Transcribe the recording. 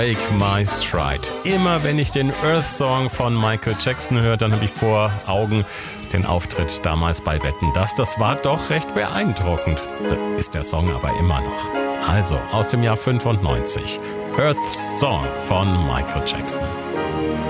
Take My Stride. Immer wenn ich den Earth Song von Michael Jackson höre, dann habe ich vor Augen den Auftritt damals bei Wetten, dass das war doch recht beeindruckend. Das ist der Song aber immer noch. Also aus dem Jahr 95. Earth Song von Michael Jackson.